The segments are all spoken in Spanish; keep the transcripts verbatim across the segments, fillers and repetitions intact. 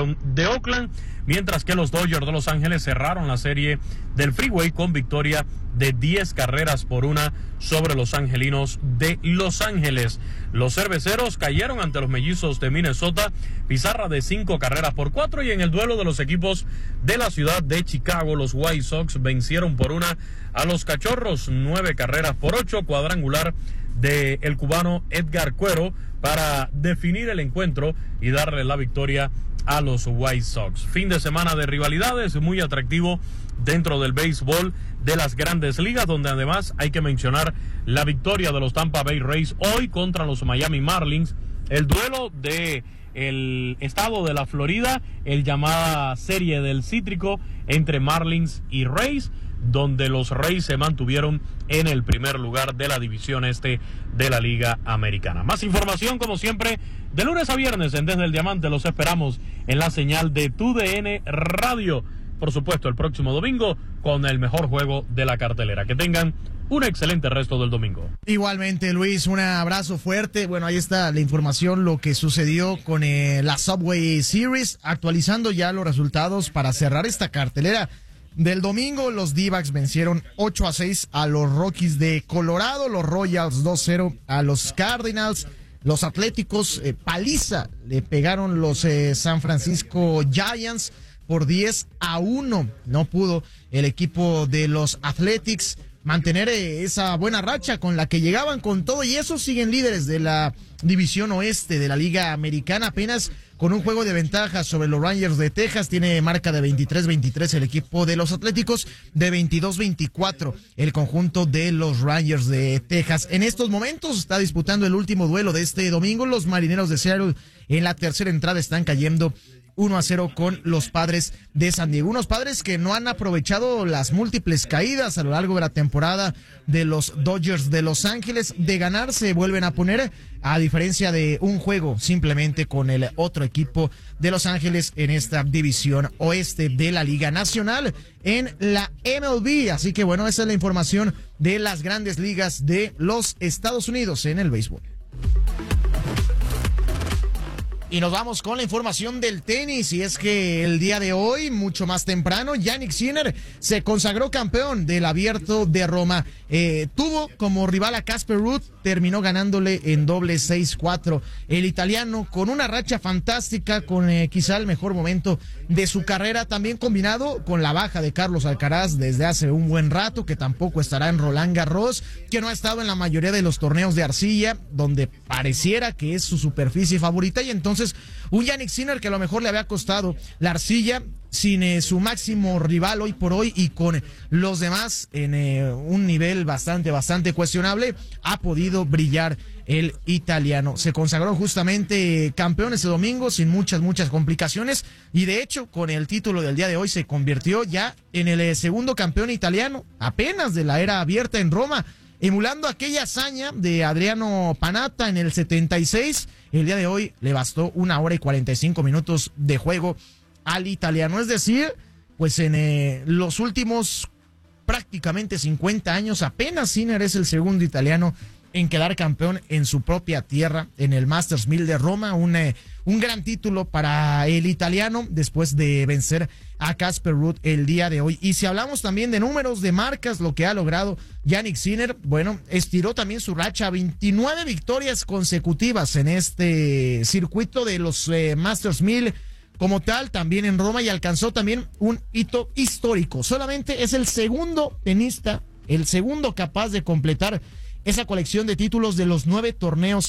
división de Oakland, mientras que los Dodgers de Los Ángeles cerraron la serie del Freeway con victoria de diez carreras por una sobre los angelinos de Los Ángeles. Los cerveceros cayeron ante los mellizos de Minnesota, pizarra de cinco carreras por cuatro, y en el duelo de los equipos de la ciudad de Chicago, los White Sox vencieron por una a los Cachorros, nueve carreras por ocho, cuadrangular de el cubano Edgar Cuero para definir el encuentro y darle la victoria a los White Sox. Fin de semana de rivalidades muy atractivo dentro del béisbol de las Grandes Ligas, donde además hay que mencionar la victoria de los Tampa Bay Rays hoy contra los Miami Marlins, el duelo de el estado de la Florida, el llamada serie del cítrico entre Marlins y Rays, donde los Rays se mantuvieron en el primer lugar de la división este de la Liga Americana. Más información, como siempre, de lunes a viernes en Desde el Diamante. Los esperamos en la señal de Tu D N Radio. Por supuesto, el próximo domingo con el mejor juego de la cartelera. Que tengan un excelente resto del domingo. Igualmente, Luis, un abrazo fuerte. Bueno, ahí está la información, lo que sucedió con eh, la Subway Series, actualizando ya los resultados para cerrar esta cartelera del domingo. Los D-backs vencieron ocho a seis a los Rockies de Colorado, los Royals dos cero a los Cardinals, los Atléticos eh, paliza le pegaron los eh, San Francisco Giants por diez a uno. No pudo el equipo de los Athletics mantener eh, esa buena racha con la que llegaban con todo, y eso siguen líderes de la división oeste de la Liga Americana, apenas con un juego de ventaja sobre los Rangers de Texas. Tiene marca de veintitrés veintitrés el equipo de los Atléticos, de veintidós veinticuatro el conjunto de los Rangers de Texas. En estos momentos está disputando el último duelo de este domingo. Los Marineros de Seattle en la tercera entrada están cayendo uno a cero con los Padres de San Diego. Unos Padres que no han aprovechado las múltiples caídas a lo largo de la temporada de los Dodgers de Los Ángeles. De ganar se vuelven a poner, a diferencia de un juego simplemente con el otro equipo de Los Ángeles en esta división oeste de la Liga Nacional en la M L B. Así que bueno, esa es la información de las Grandes Ligas de los Estados Unidos en el béisbol. Y nos vamos con la información del tenis, y es que el día de hoy, mucho más temprano, Jannik Sinner se consagró campeón del Abierto de Roma. Eh, tuvo como rival a Casper Ruud, terminó ganándole en doble seis cuatro. El italiano con una racha fantástica, con eh, quizá el mejor momento de su carrera, también combinado con la baja de Carlos Alcaraz desde hace un buen rato, que tampoco estará en Roland Garros, que no ha estado en la mayoría de los torneos de arcilla, donde pareciera que es su superficie favorita, y entonces un Jannik Sinner que a lo mejor le había costado la arcilla, sin eh, su máximo rival hoy por hoy y con los demás en eh, un nivel bastante, bastante cuestionable, ha podido brillar el italiano. Se consagró justamente campeón ese domingo sin muchas, muchas complicaciones, y de hecho con el título del día de hoy se convirtió ya en el eh, segundo campeón italiano apenas de la era abierta en Roma, emulando aquella hazaña de Adriano Panatta en el setenta y seis. El día de hoy le bastó una hora y cuarenta y cinco minutos de juego al italiano. Es decir, pues en eh, los últimos prácticamente cincuenta años, apenas Sinner es el segundo italiano en quedar campeón en su propia tierra, en el Masters mil de Roma. Un, eh, un gran título para el italiano después de vencer a Casper Ruud el día de hoy. Y si hablamos también de números, de marcas, lo que ha logrado Jannik Sinner, bueno, estiró también su racha, veintinueve victorias consecutivas en este circuito de los eh, Masters mil como tal, también en Roma, y alcanzó también un hito histórico. Solamente es el segundo tenista, el segundo capaz de completar esa colección de títulos de los nueve torneos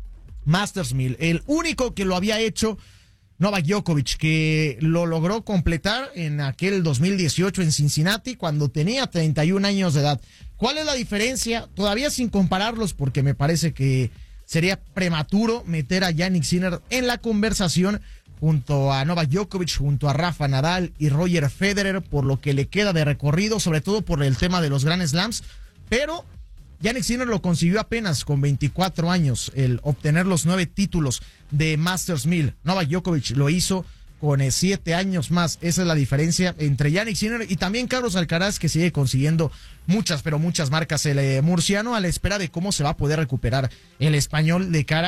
Masters mil. El único que lo había hecho, Novak Djokovic, que lo logró completar en aquel dos mil dieciocho en Cincinnati cuando tenía treinta y un años de edad. ¿Cuál es la diferencia? Todavía sin compararlos, porque me parece que sería prematuro meter a Jannik Sinner en la conversación junto a Novak Djokovic, junto a Rafa Nadal y Roger Federer, por lo que le queda de recorrido, sobre todo por el tema de los Grand Slams, pero Jannik Sinner lo consiguió apenas con veinticuatro años, el obtener los nueve títulos de Masters mil. Novak Djokovic lo hizo con eh, siete años más. Esa es la diferencia entre Jannik Sinner y también Carlos Alcaraz, que sigue consiguiendo muchas, pero muchas marcas el eh, murciano, a la espera de cómo se va a poder recuperar el español de cara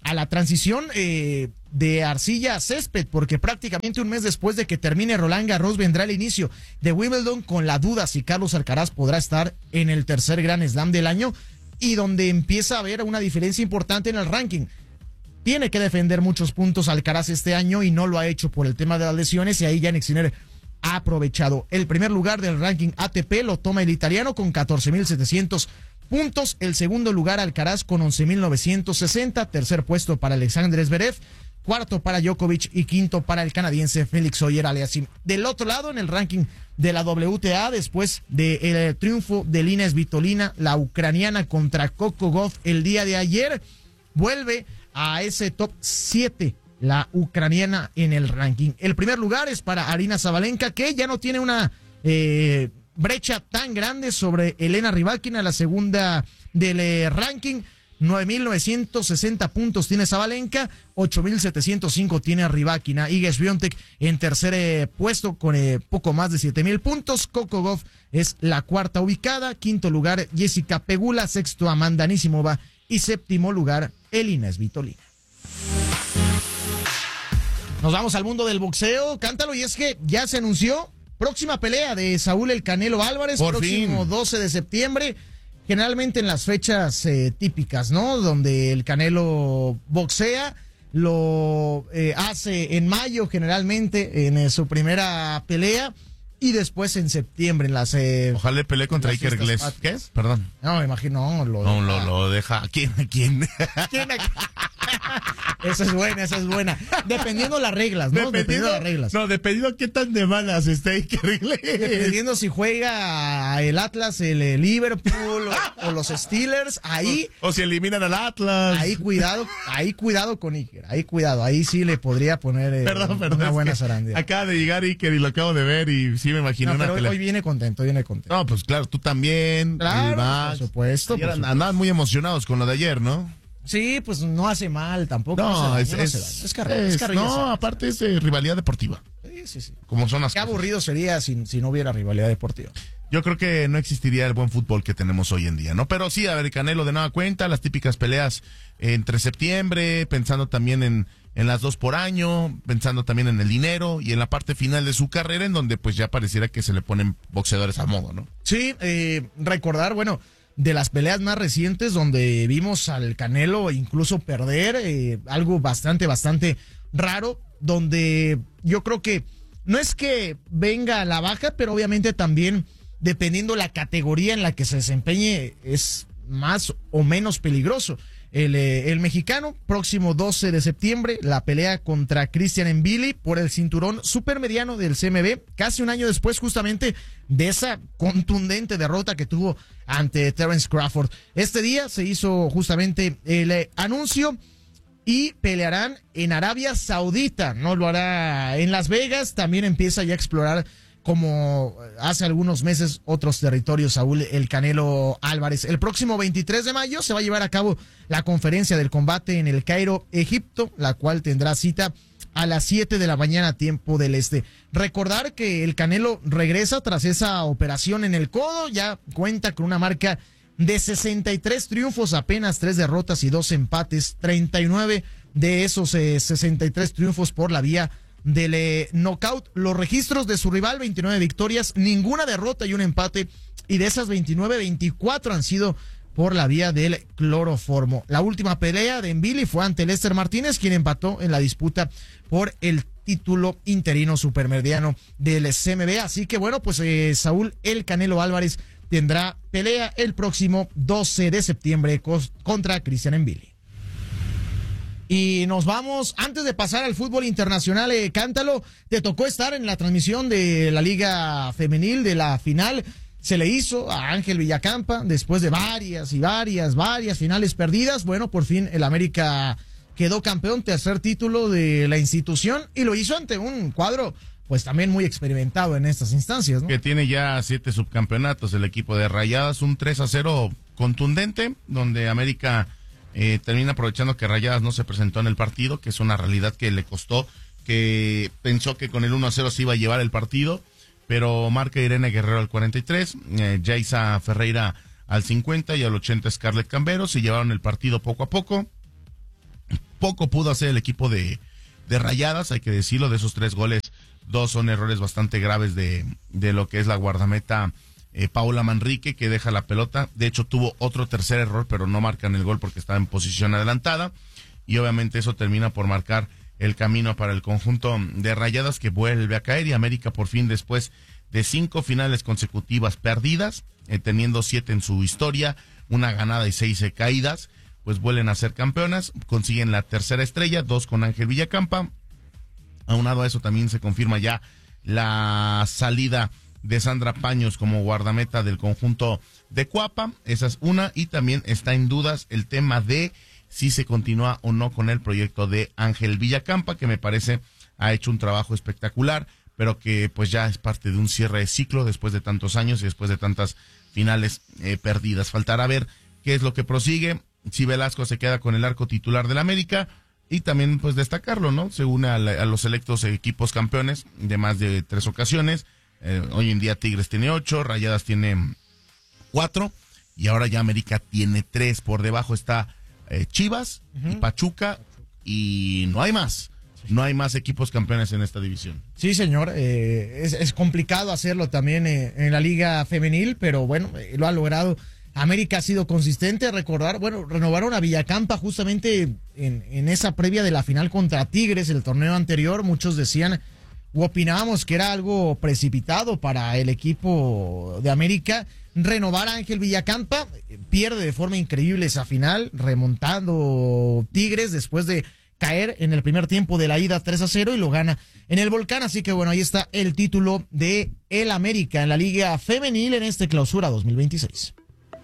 a la transición eh, de arcilla a césped, porque prácticamente un mes después de que termine Roland Garros vendrá el inicio de Wimbledon, con la duda si Carlos Alcaraz podrá estar en el tercer Grand Slam del año, y donde empieza a haber una diferencia importante en el ranking. Tiene que defender muchos puntos Alcaraz este año y no lo ha hecho por el tema de las lesiones, y ahí Jannik Sinner ha aprovechado. El primer lugar del ranking A T P lo toma el italiano con catorce mil setecientos puntos. El segundo lugar Alcaraz con once mil novecientos sesenta. Tercer puesto para Alexander Zverev. Cuarto para Djokovic y quinto para el canadiense Félix Auger-Aliassime. Del otro lado, en el ranking de la W T A, después del triunfo de Lina Svitolina, la ucraniana, contra Coco Gauff el día de ayer, vuelve a ese top siete la ucraniana en el ranking. El primer lugar es para Aryna Sabalenka, que ya no tiene una eh, brecha tan grande sobre Elena Rybakina, la segunda del eh, ranking. nueve mil novecientos sesenta puntos tiene Sabalenka, ocho mil setecientos cinco tiene Rybakina. Iga Swiatek en tercer eh, puesto con eh, poco más de siete mil puntos. Coco Gauff es la cuarta ubicada. Quinto lugar Jessica Pegula, sexto Amanda Anisimova y séptimo lugar Elina Svitolina. Nos vamos al mundo del boxeo, cántalo, y es que ya se anunció próxima pelea de Saúl El Canelo Álvarez, Por próximo fin. doce de septiembre, generalmente en las fechas eh, típicas, ¿no? Donde el Canelo boxea, lo eh, hace en mayo generalmente en eh, su primera pelea, y después en septiembre en las... Eh, Ojalá pelee contra las Iker fiestas Gles. patrias. ¿Qué es? Perdón. No, me imagino, no, lo, No, lo, lo deja. ¿A quién? ¿A quién? ¿Quién aquí? Esa es buena, esa es buena. Dependiendo las reglas, ¿no? Dependiendo de las reglas. No, dependiendo qué tan de malas esté Iker Gles. Dependiendo si juega el Atlas, el, el Liverpool o, o los Steelers, ahí... O, o si eliminan al Atlas. Ahí cuidado, ahí cuidado con Iker, ahí cuidado, ahí sí le podría poner eh, Perdón, perdón. una buena es que zarandeada. acaba de llegar Iker y lo acabo de ver y sí me imaginé No, una pero hoy, pelea. hoy viene contento, viene contento. No, pues claro, tú también. Claro, el Max. por supuesto, Ayer por supuesto. andaban muy emocionados con lo de ayer, ¿no? Sí, pues no hace mal tampoco. No, hace es, daño, es, no hace daño. Es carrera, es- es carrilla no, sana. aparte es eh, rivalidad deportiva, Sí, sí, sí. como son las Qué cosas. aburrido sería si, si no hubiera rivalidad deportiva. Yo creo que no existiría el buen fútbol que tenemos hoy en día, ¿no? Pero sí, a ver, Canelo de nueva cuenta, las típicas peleas entre septiembre, pensando también en, en las dos por año, pensando también en el dinero y en la parte final de su carrera, en donde pues ya pareciera que se le ponen boxeadores al modo, ¿no? Sí, eh, recordar, bueno, de las peleas más recientes donde vimos al Canelo incluso perder, eh, algo bastante, bastante raro, donde yo creo que no es que venga a la baja, pero obviamente también dependiendo la categoría en la que se desempeñe es más o menos peligroso. El, eh, el mexicano, próximo doce de septiembre, la pelea contra Christian Mbili por el cinturón supermediano del C M B, casi un año después justamente de esa contundente derrota que tuvo ante Terence Crawford. Este día se hizo justamente el eh, anuncio y pelearán en Arabia Saudita, no lo hará en Las Vegas, también empieza ya a explorar como hace algunos meses otros territorios, Saúl El Canelo Álvarez. El próximo veintitrés de mayo se va a llevar a cabo la conferencia del combate en el Cairo, Egipto, la cual tendrá cita a las siete de la mañana, tiempo del este. Recordar que el Canelo regresa tras esa operación en el codo, ya cuenta con una marca de sesenta y tres triunfos, apenas tres derrotas y dos empates, treinta y nueve de esos eh, sesenta y tres triunfos por la vía del eh, knockout. Los registros de su rival, veintinueve victorias, ninguna derrota y un empate, y de esas veintinueve, veinticuatro han sido por la vía del cloroformo. La última pelea de Mbili fue ante Lester Martínez, quien empató en la disputa por el título interino supermediano del C M B. Así que bueno, pues eh, Saúl El Canelo Álvarez tendrá pelea el próximo doce de septiembre contra Christian Mbili. Y nos vamos, antes de pasar al fútbol internacional, eh, Cántalo, te tocó estar en la transmisión de la Liga Femenil, de la final. Se le hizo a Ángel Villacampa, después de varias y varias, varias finales perdidas. Bueno, por fin el América quedó campeón, tercer título de la institución, y lo hizo ante un cuadro pues también muy experimentado en estas instancias, ¿no? Que tiene ya siete subcampeonatos el equipo de Rayadas, un tres a cero contundente, donde América eh, termina aprovechando que Rayadas no se presentó en el partido, que es una realidad que le costó, que pensó que con el uno a cero se iba a llevar el partido, pero marca Irene Guerrero al cuarenta y tres, eh, Yaisa Ferreira al cincuenta y al ochenta Scarlett Cambero, se llevaron el partido poco a poco. poco pudo hacer el equipo de, de Rayadas, hay que decirlo. De esos tres goles, dos son errores bastante graves de, de lo que es la guardameta eh, Paula Manrique, que deja la pelota. De hecho, tuvo otro tercer error, pero no marcan el gol porque estaba en posición adelantada. Y obviamente eso termina por marcar el camino para el conjunto de Rayadas, que vuelve a caer. Y América, por fin, después de cinco finales consecutivas perdidas, eh, teniendo siete en su historia, una ganada y seis eh, caídas, pues vuelven a ser campeonas, consiguen la tercera estrella, dos con Ángel Villacampa. Aunado a eso también se confirma ya la salida de Sandra Paños como guardameta del conjunto de Cuapa, esa es una, y también está en dudas el tema de si se continúa o no con el proyecto de Ángel Villacampa, que me parece ha hecho un trabajo espectacular, pero que pues ya es parte de un cierre de ciclo después de tantos años y después de tantas finales eh, perdidas. Faltará ver qué es lo que prosigue, si Velasco se queda con el arco titular del América, y también pues destacarlo, ¿no? Se une a, la, a los selectos equipos campeones de más de tres ocasiones. Eh, hoy en día Tigres tiene ocho, Rayadas tiene cuatro, y ahora ya América tiene tres. Por debajo está eh, Chivas uh-huh. y Pachuca, y no hay más. No hay más equipos campeones en esta división. Sí, señor. Eh, es, es complicado hacerlo también eh, en la Liga Femenil, pero bueno, eh, lo ha logrado. América ha sido consistente. Recordar, bueno, renovaron a Villacampa justamente en, en esa previa de la final contra Tigres, el torneo anterior. Muchos decían o opinábamos que era algo precipitado para el equipo de América. Renovar a Ángel Villacampa, pierde de forma increíble esa final, remontando Tigres después de caer en el primer tiempo de la ida tres a cero, y lo gana en el Volcán. Así que bueno, ahí está el título de el América en la Liga Femenil en este clausura dos mil veintiséis.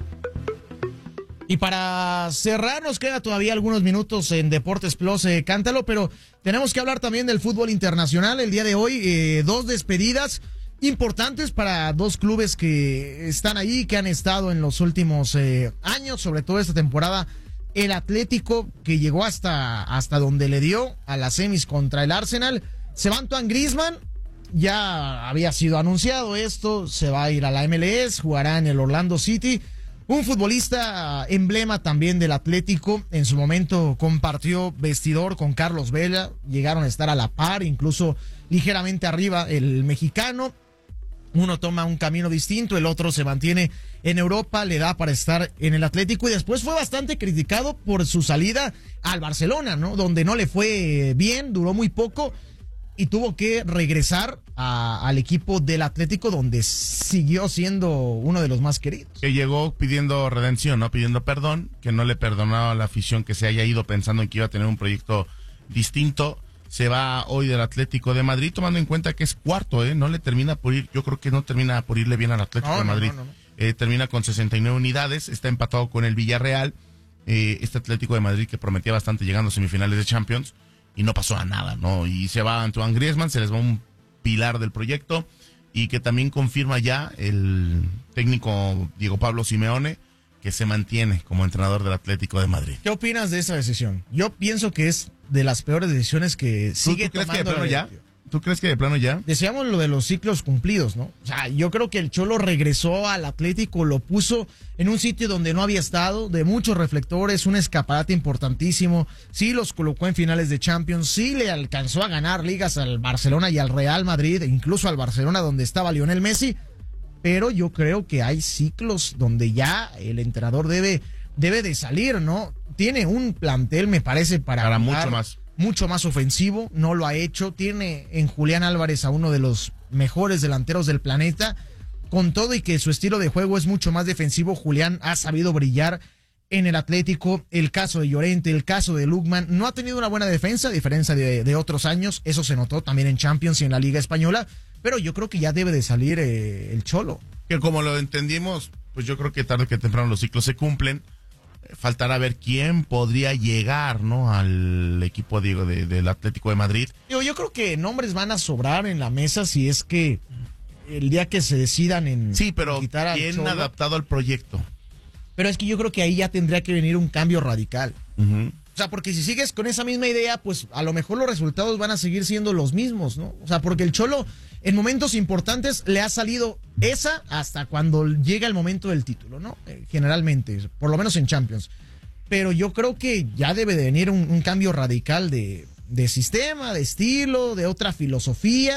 Y para cerrar, nos queda todavía algunos minutos en Deportes Plus, eh, Cántalo, pero tenemos que hablar también del fútbol internacional. El día de hoy, eh, dos despedidas importantes para dos clubes que están ahí, que han estado en los últimos eh, años, sobre todo esta temporada. El Atlético, que llegó hasta, hasta donde le dio a las semis contra el Arsenal. Se va Antoine Griezmann, ya había sido anunciado esto, se va a ir a la M L S, jugará en el Orlando City. Un futbolista emblema también del Atlético, en su momento compartió vestidor con Carlos Vela, llegaron a estar a la par, incluso ligeramente arriba el mexicano. Uno toma un camino distinto, el otro se mantiene en Europa, le da para estar en el Atlético, y después fue bastante criticado por su salida al Barcelona, ¿no? Donde no le fue bien, duró muy poco y tuvo que regresar a, al equipo del Atlético, donde siguió siendo uno de los más queridos. Que llegó pidiendo redención, ¿no? Pidiendo perdón, que no le perdonaba a la afición que se haya ido pensando en que iba a tener un proyecto distinto. Se va hoy del Atlético de Madrid, tomando en cuenta que es cuarto, ¿eh? No le termina por ir, yo creo que no termina por irle bien al Atlético no, de Madrid. No, no, no. Eh, termina con sesenta y nueve unidades, está empatado con el Villarreal. Eh, este Atlético de Madrid que prometía bastante llegando a semifinales de Champions, y no pasó a nada, ¿no? Y se va Antoine Griezmann, se les va un pilar del proyecto, y que también confirma ya el técnico Diego Pablo Simeone, que se mantiene como entrenador del Atlético de Madrid. ¿Qué opinas de esa decisión? Yo pienso que es de las peores decisiones que sigue ¿Tú, tú crees tomando que de plano ya? ¿Tú crees que de plano ya? Decíamos lo de los ciclos cumplidos, ¿no? O sea, yo creo que el Cholo regresó al Atlético, lo puso en un sitio donde no había estado, de muchos reflectores, un escaparate importantísimo. Sí los colocó en finales de Champions, sí le alcanzó a ganar ligas al Barcelona y al Real Madrid, incluso al Barcelona donde estaba Lionel Messi. Pero yo creo que hay ciclos donde ya el entrenador debe, debe de salir, ¿no? Tiene un plantel, me parece, para, para mucho más. mucho más ofensivo, no lo ha hecho. Tiene en Julián Álvarez a uno de los mejores delanteros del planeta. Con todo y que su estilo de juego es mucho más defensivo, Julián ha sabido brillar en el Atlético. El caso de Llorente, el caso de Lukman, no ha tenido una buena defensa, a diferencia de, de otros años. Eso se notó también en Champions y en la Liga Española. Pero yo creo que ya debe de salir eh, el Cholo. Que como lo entendimos, pues yo creo que tarde que temprano los ciclos se cumplen. Faltará ver quién podría llegar, ¿no? Al equipo, digo, de, del Atlético de Madrid. Yo, yo creo que nombres van a sobrar en la mesa si es que el día que se decidan en sí, pero quitar al ¿quién Cholo, adaptado al proyecto? Pero es que yo creo que ahí ya tendría que venir un cambio radical. Uh-huh. O sea, porque si sigues con esa misma idea, pues a lo mejor los resultados van a seguir siendo los mismos, ¿no? O sea, porque el Cholo en momentos importantes le ha salido esa hasta cuando llega el momento del título, ¿no? Eh, generalmente, por lo menos en Champions. pero yo creo que ya debe de venir un, un cambio radical de, de sistema, de estilo, de otra filosofía.